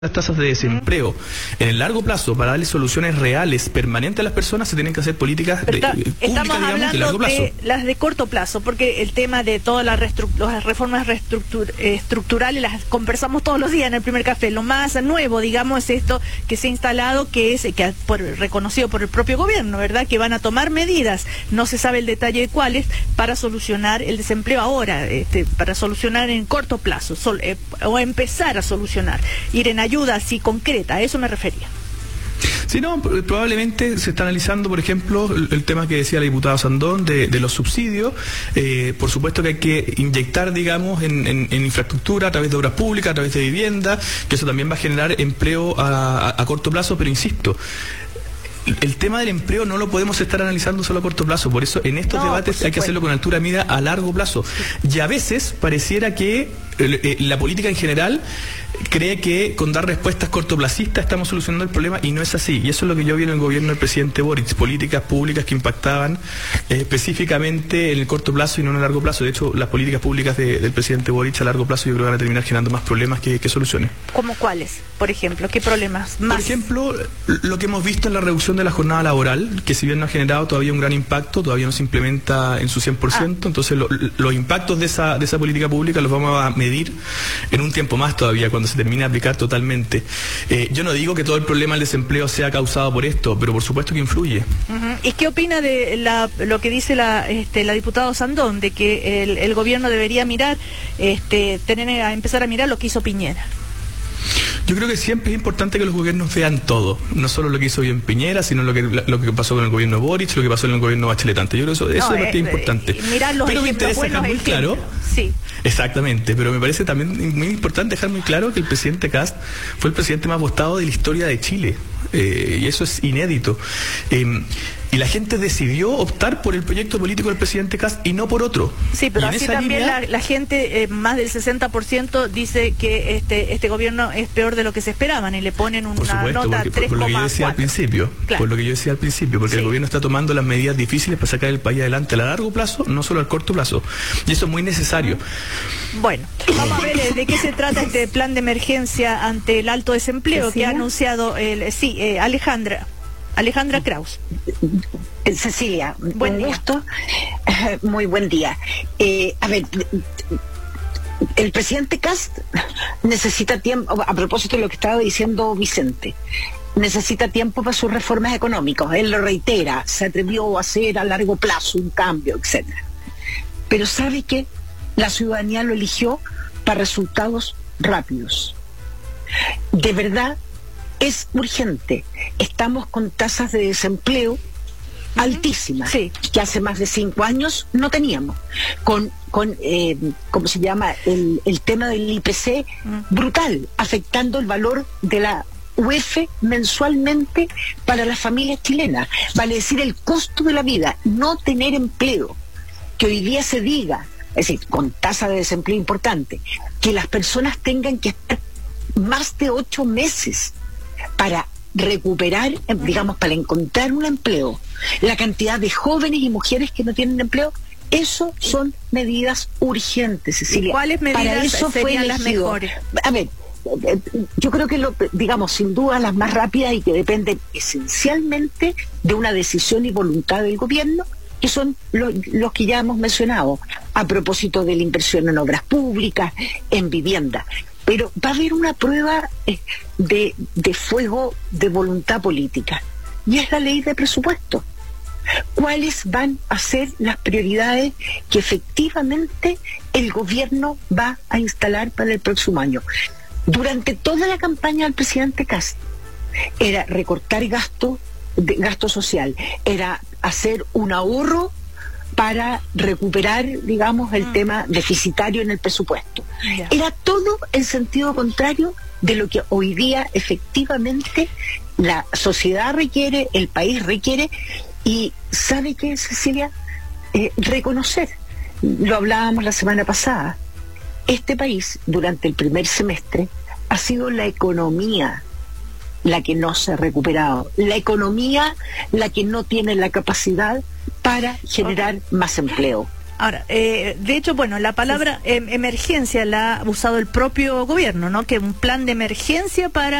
las tasas de desempleo en el largo plazo para darle soluciones reales, permanentes a las personas, se tienen que hacer políticas públicas, estamos hablando de largo plazo. De las de corto plazo, porque el tema de todas las reformas estructurales las conversamos todos los días en el primer café. Lo más nuevo, digamos, es esto que se ha instalado, que es reconocido por el propio gobierno, ¿verdad? Que van a tomar medidas, no se sabe el detalle de cuáles, para solucionar el desempleo ahora, para solucionar en corto plazo, o empezar a solucionar, ir en ayuda así concreta, a eso me refería. Sí, no, probablemente se está analizando, por ejemplo, el tema que decía la diputada Sandón de los subsidios. Por supuesto que hay que inyectar, digamos, en infraestructura a través de obras públicas, a través de vivienda, que eso también va a generar empleo a corto plazo, pero insisto, el tema del empleo no lo podemos estar analizando solo a corto plazo, por eso en estos debates hay que hacerlo con altura de mira a largo plazo. Y a veces pareciera que la política en general cree que con dar respuestas cortoplacistas estamos solucionando el problema, y no es así. Y eso es lo que yo vi en el gobierno del presidente Boric, políticas públicas que impactaban específicamente en el corto plazo y no en el largo plazo. De hecho, las políticas públicas del presidente Boric a largo plazo yo creo que van a terminar generando más problemas que soluciones. ¿Cómo cuáles? Por ejemplo, ¿qué problemas más? Por ejemplo, lo que hemos visto en la reducción de la jornada laboral, que si bien no ha generado todavía un gran impacto, todavía no se implementa en su 100%, entonces los impactos de esa política pública los vamos a medir en un tiempo más todavía, cuando se termine de aplicar totalmente. Yo no digo que todo el problema del desempleo sea causado por esto, pero por supuesto que influye. ¿Y qué opina de lo que dice la diputada Sandón, de que el gobierno debería mirar, empezar a mirar lo que hizo Piñera? Yo creo que siempre es importante que los gobiernos vean todo, no solo lo que hizo bien Piñera, sino lo que pasó con el gobierno Boric, lo que pasó en el gobierno Bachelet antes. Yo creo que eso es importante. Mirar los pero me ejemplos, interesa dejar muy claro. Sí. Exactamente, pero me parece también muy importante dejar muy claro que el presidente Kast fue el presidente más votado de la historia de Chile, y eso es inédito. Y la gente decidió optar por el proyecto político del presidente Kast y no por otro. Sí, pero así también la gente, más del 60%, dice que este gobierno es peor de lo que se esperaban, y le ponen una nota 3,4. Por lo que yo decía al principio, porque el gobierno está tomando las medidas difíciles para sacar el país adelante a largo plazo, no solo al corto plazo. Y eso es muy necesario. Bueno, vamos a ver de qué se trata este plan de emergencia ante el alto desempleo que ha anunciado Alejandra Kraus. Cecilia, buen gusto, muy buen día. A ver, el presidente Kast necesita tiempo, a propósito de lo que estaba diciendo Vicente, necesita tiempo para sus reformas económicas. Él lo reitera, se atrevió a hacer a largo plazo un cambio, etcétera. Pero sabe que la ciudadanía lo eligió para resultados rápidos. De verdad, es urgente. Estamos con tasas de desempleo altísimas, que hace más de 5 años no teníamos. Con ¿cómo se llama? El tema del IPC brutal, afectando el valor de la UF mensualmente para las familias chilenas. Vale decir, el costo de la vida, no tener empleo, que hoy día se diga, es decir, con tasa de desempleo importante, que las personas tengan que estar más de 8 meses para recuperar, digamos, para encontrar un empleo, la cantidad de jóvenes y mujeres que no tienen empleo, eso son medidas urgentes, Cecilia. ¿Y cuáles medidas para eso serían las mejores? A ver, yo creo que digamos, sin duda las más rápidas y que dependen esencialmente de una decisión y voluntad del gobierno, que son los que ya hemos mencionado, a propósito de la inversión en obras públicas, en vivienda. Pero va a haber una prueba de fuego de voluntad política, y es la ley de presupuesto. ¿Cuáles van a ser las prioridades que efectivamente el gobierno va a instalar para el próximo año? Durante toda la campaña del presidente Kast era recortar gasto social, era hacer un ahorro para recuperar, digamos, el tema deficitario en el presupuesto. Era todo en sentido contrario de lo que hoy día efectivamente la sociedad requiere, el país requiere. Y ¿sabe qué, Cecilia? Reconocer, lo hablábamos la semana pasada, este país durante el primer semestre ha sido la economía la que no se ha recuperado, la economía la que no tiene la capacidad para generar más empleo. Ahora, de hecho, bueno, la palabra emergencia la ha usado el propio gobierno, ¿no? Que un plan de emergencia para